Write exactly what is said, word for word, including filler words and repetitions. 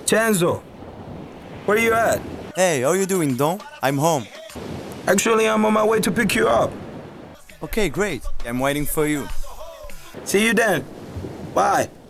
Chanzo, where you at? Hey, how you doing, Don? I'm home. Actually, I'm on my way to pick you up. Okay, great. I'm waiting for you. See you then. Bye.